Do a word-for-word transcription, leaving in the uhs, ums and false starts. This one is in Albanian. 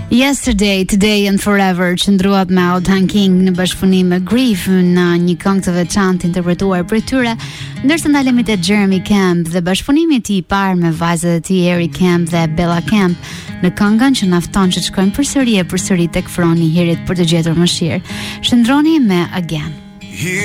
Yesterday, Today and Forever qëndruat me Audhan King në bashkëpunim me Grief në një këngë të veçantë interpretuar për tyre, ndërsa ndalemi te Jeremy Camp dhe bashkëpunimi i tij i parë me vajzat e tij Eric Camp dhe Bella Camp në këngën që na fton që të shkojmë përsëri e përsëri tek froni i hirit për të gjetur mëshirë. Shndroni me Again.